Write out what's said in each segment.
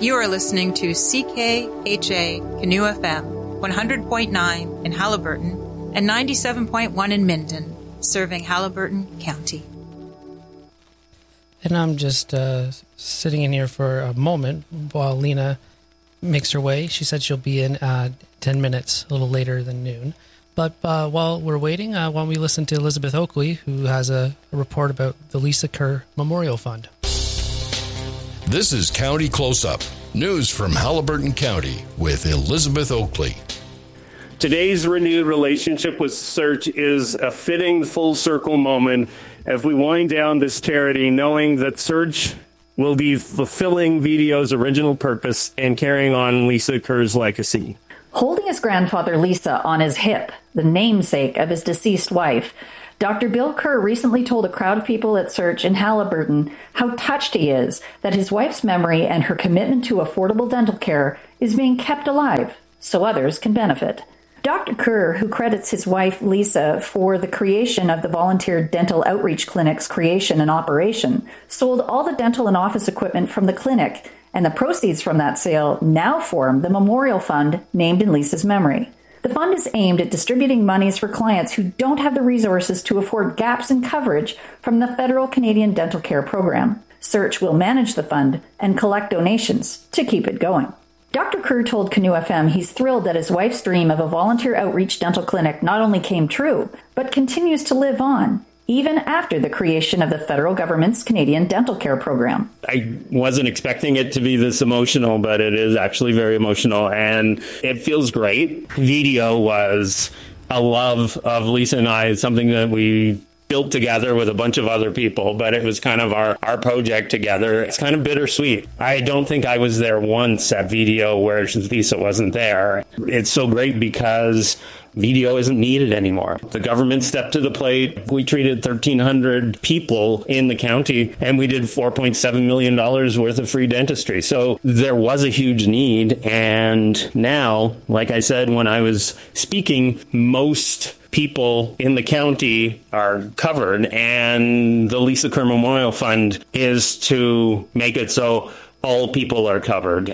You are listening to CKHA Canoe FM, 100.9 in Haliburton and 97.1 in Minden, serving Haliburton County. And I'm just sitting in here for a moment while Lena makes her way. She said she'll be in 10 minutes, a little later than noon. But while we're waiting, why don't we listen to Elizabeth Oakley, who has a report about the Lisa Kerr Memorial Fund. This is County Close-Up, news from Haliburton County with Elizabeth Oakley. Today's renewed relationship with Search is a fitting full circle moment as we wind down this charity, knowing that Search will be fulfilling VDO's original purpose and carrying on Lisa Kerr's legacy. Holding his grandfather Lisa on his hip, the namesake of his deceased wife, Dr. Bill Kerr recently told a crowd of people at Search in Haliburton how touched he is that his wife's memory and her commitment to affordable dental care is being kept alive so others can benefit. Dr. Kerr, who credits his wife Lisa for the creation of the Volunteer Dental Outreach Clinic's creation and operation, sold all the dental and office equipment from the clinic, and the proceeds from that sale now form the memorial fund named in Lisa's memory. The fund is aimed at distributing monies for clients who don't have the resources to afford gaps in coverage from the federal Canadian Dental Care Program. Search will manage the fund and collect donations to keep it going. Dr. Kerr told Canoe FM he's thrilled that his wife's dream of a volunteer outreach dental clinic not only came true, but continues to live on, even after the creation of the federal government's Canadian Dental Care Program. I wasn't expecting it to be this emotional, but it is actually very emotional, and it feels great. VDO was a love of Lisa and I, something that we built together with a bunch of other people, but it was kind of our project together. It's kind of bittersweet. I don't think I was there once at VDO where Lisa wasn't there. It's so great because VDO isn't needed anymore. The government stepped to the plate. We treated 1,300 people in the county, and we did $4.7 million worth of free dentistry. So there was a huge need. And now, like I said, when I was speaking, most people in the county are covered, and the Lisa Kerr Memorial Fund is to make it so all people are covered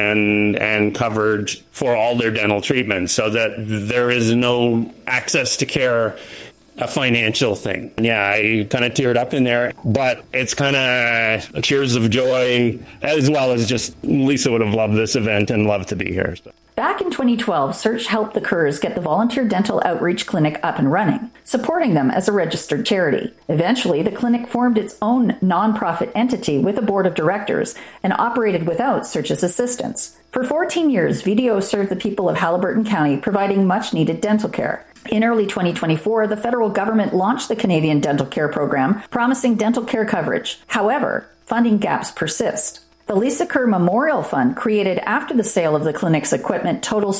and covered for all their dental treatments, so that there is no access to care a financial thing. Yeah, I kind of teared up in there, but it's kind of tears of joy, as well as just Lisa would have loved this event and loved to be here. Back in 2012, Search helped the Kerrs get the Volunteer Dental Outreach Clinic up and running, supporting them as a registered charity. Eventually, the clinic formed its own nonprofit entity with a board of directors and operated without Search's assistance. For 14 years, VDO served the people of Haliburton County, providing much-needed dental care. In early 2024, the federal government launched the Canadian Dental Care Program, promising dental care coverage. However, funding gaps persist. The Lisa Kerr Memorial Fund, created after the sale of the clinic's equipment, totals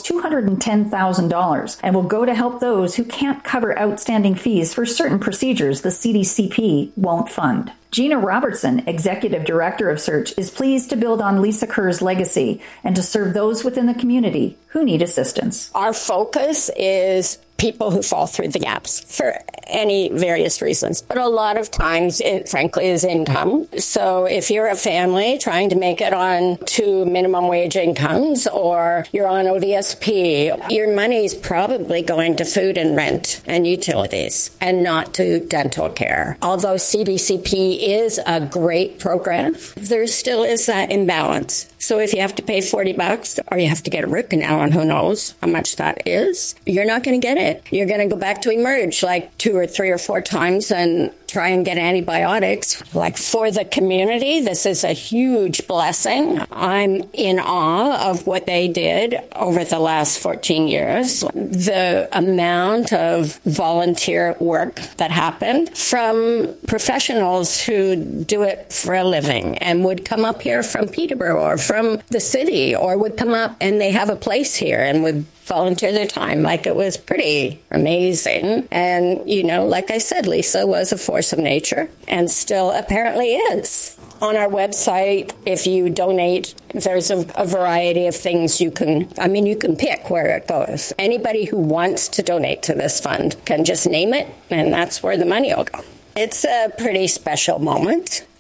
$210,000 and will go to help those who can't cover outstanding fees for certain procedures the CDCP won't fund. Gina Robertson, Executive Director of Search, is pleased to build on Lisa Kerr's legacy and to serve those within the community who need assistance. Our focus is people who fall through the gaps for any various reasons. But a lot of times, it frankly is income. So if you're a family trying to make it on to minimum wage incomes, or you're on ODSP, your money is probably going to food and rent and utilities and not to dental care. Although CDCP is a great program, there still is that imbalance. So if you have to pay $40 or you have to get a root canal, and who knows how much that is, you're not going to get it. You're going to go back to Emerge like 2 or 3 or 4 times and try and get antibiotics. Like, for the community, this is a huge blessing. I'm in awe of what they did over the last 14 years. The amount of volunteer work that happened from professionals who do it for a living and would come up here from Peterborough or from the city, or would come up and they have a place here and would volunteer their time. Like, it was pretty amazing. And, you know, like I said, Lisa was a force of nature and still apparently is. On our website, if you donate, there's a variety of things you can pick where it goes. Anybody who wants to donate to this fund can just name it, and that's where the money will go. It's a pretty special moment.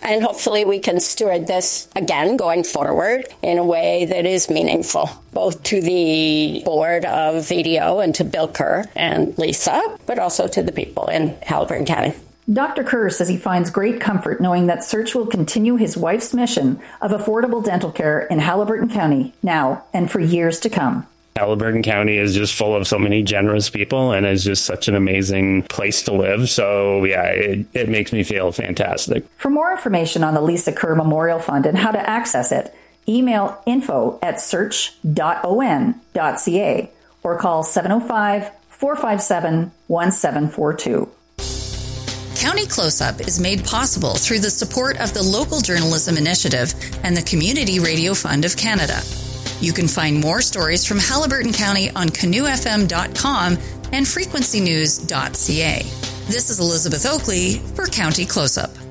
And hopefully we can steward this again going forward in a way that is meaningful, both to the board of VDO and to Bill Kerr and Lisa, but also to the people in Haliburton County. Dr. Kerr says he finds great comfort knowing that Search will continue his wife's mission of affordable dental care in Haliburton County now and for years to come. Haliburton County is just full of so many generous people and is just such an amazing place to live. So, yeah, it makes me feel fantastic. For more information on the Lisa Kerr Memorial Fund and how to access it, email info@search.on.ca or call 705-457-1742. County Close-Up is made possible through the support of the Local Journalism Initiative and the Community Radio Fund of Canada. You can find more stories from Haliburton County on canoefm.com and frequencynews.ca. This is Elizabeth Oakley for County Close-Up.